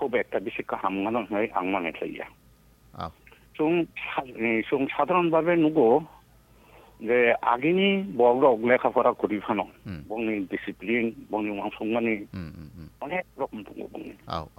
고백다 비실까 함가는 의 악망의 저이야. 아, 좀 사धारण भावे 누구 이제 악인이 뭐로 내가 보라 그리하노. 뭔이 디시플린, 뭔이 왕성만이 어네 그런 거 보니. 아우.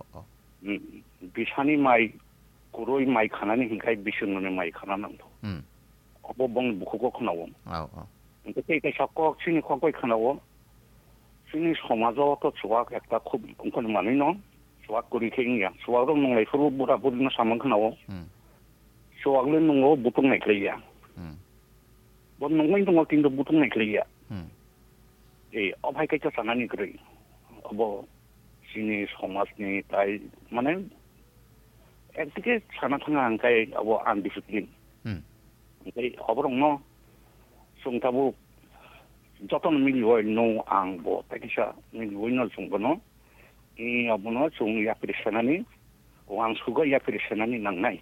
비산이 마이 구로이 마이 가나니 hinkai 비신노네 마이 가나는 도. 어버 뭔 무고고 나오. 아우. 근데 이게 자꾸 신이 거기 나오. 신이 소마저 또 좋아 갖다 콘콘 많이 노. 좋아 그리 행이야. 좋아로 농에 서로 보라 보리는 사만 나오. 좋아는 농어 보통 내리야. 뭐 농에 있는 거 띵도 보통 내리야. 예, 어바이 cái sanani 그래. 뭐 신이 소마스니 따이 만에 어떻게 산악하는 게 뭐 안 디스플린. 근데 어버롱노 송타부 저떤 밀리오 노앙 뭐 딱이샤 밀리오는 송거노 이 어버노 송 야프리샤나니 왕수가 야프리샤나니 낭나이.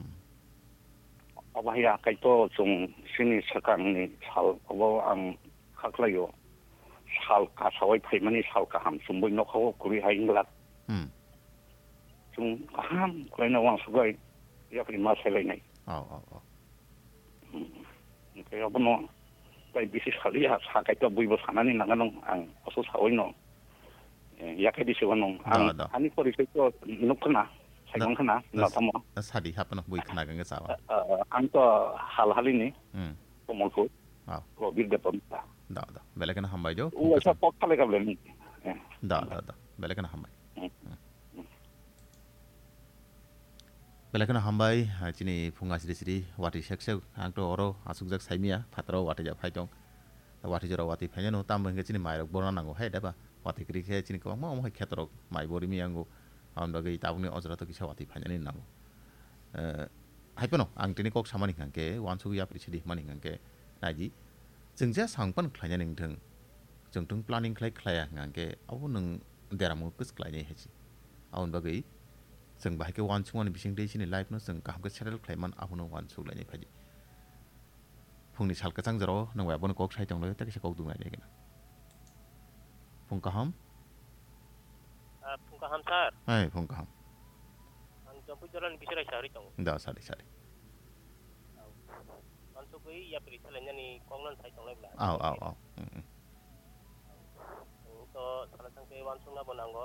어바야 까이또 송 신이 사강니 살 어버앙 학라요 살까 사회 패만이 살까 함 숨보이 놓고 그리 하인글라. 좀 함 그러나 왕수가 야프리 마셀이네. 아우. 그래서 뭐 비시 살이야 사가이도 부이고 사나니 나가는 안 어서 사오이노 약해디 시원노 아니 거리서 놓거나 사용하나 나타모 사디 하프나 부이 크나간 게 사와 안또 할할이니 뭐고 아 로빌 데pomta 다 벨레kana 함바이죠 우서 뻑칼레가 블레니 다 벨레kana 함바이 벨레kana 함바이 지니 풍가시리시리 와티 섹섹 angto oro asukjak saimia phatro wati ja phaitong wati jora wati phaino tamben ge chini mairok bornango hai deba wati kri khe chini ko mo hai khetorok mai borimi ango amda ge tabuni ojra to kisa wati phaini nango haipono ang tini kok samani ngke wansu ya prisidi mani ngke naji jengja sangpan khlanya ningtheng jengtung planning khlaya ngke abu nung deramu kus khlanya hechi aun bagai जों बाहायके वानसुंनि बिसिं दैसिनि लाइफ न जों गाहामके सेटल खालाममान आहुनो वानसुलायनाय फायदि फुंनि सालका चांजरो नंबाय बन कक साइतंलो ताकिसे कक दुंनाय नेगेना फुंकाहाम सार हाय फुंकाहाम आं जम्पु जरान बिसराय सारि दं दा सारि वानसुकै या प्रि सालायनायनि कगलन साइतंलायब्ला आव तो सालाथांके वानसुंना बनांगो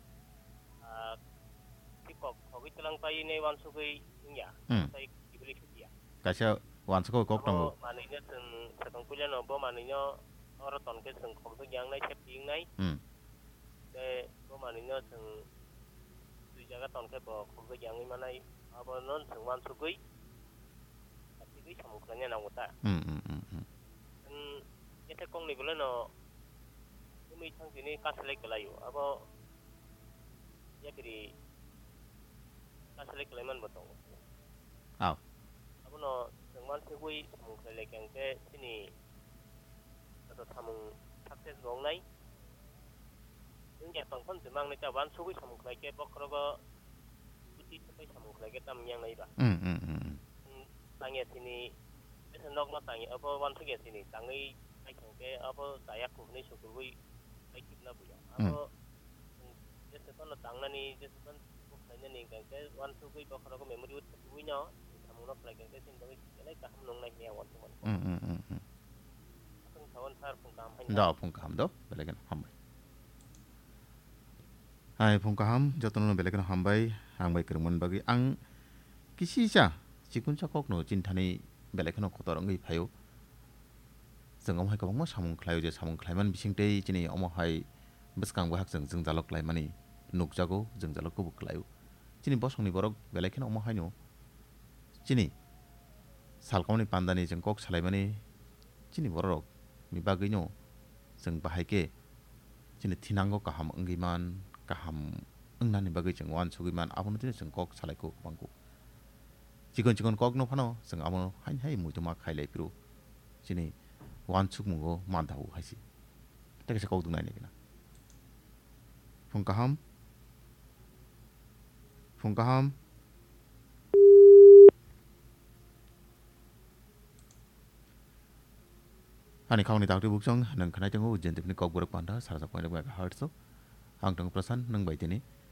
kok kogi telang pai nei wan sugai nya sai dibeli dia kasya wan sugai kok tong maninya seng sakang kuliah no bo maninya ora ton ke seng kok yang nai chep ping nai de bo maninya seng tu jaga ton ke bo kok yang ni manai abo non seng wan sugai tapi gai samukranya na wata eta kong ni bola no umi thang sini kaslek kelayu abo ya beri asli keleman betul. Aw. Apa no dengan segui samung kelek yang ke sini atau samung sukses gong nai. Yang pangpon semang ni cawan segui samung kelek ke pokrogo putih sampai samung kelek tam yang nai ba. Tanya sini esenok no tanya apa wan segi sini tangi ai ke apa saya ku ni sugui ai kipna buya. Apa jesepan no tangna ni jesepan nih kan ke wan sugui bakal ko memori ut sugui nya samung nok lagi ke sin doi kelai ka hamnong nai nya wan tuman sang thawon sar pungkam hai da pungkam do belegan hambai hai pungkam jotono belegan hambai hambai kermon bagi ang kisisa sikun sakok no cintani belegan kotor ngai phayo jengom hai kabang ma samung khlayo je samung khlaiman bisingtei chini omo hai beskang bahak jeng jalok laimani nukjago jeng jalok ko buklayo chini bosongni borok belekhen omo haino chini salkauni pandani jeng kok salaimani chini borok ni bagino jeng bahaike chini thinango kaham ongiman kaham ongnani bagai jeng wan sugiman abono tini jeng kok salaiko bangko chikon kok no phano jeng abono hai muituma khailai piru chini wan sugmungo mandau haisi tekese kok dungai negina fungkaham ani khawni dakti bukjong nang khanai jango ujentipni kok borok panda sarasa point ga hartso ang tong prasan nang baitini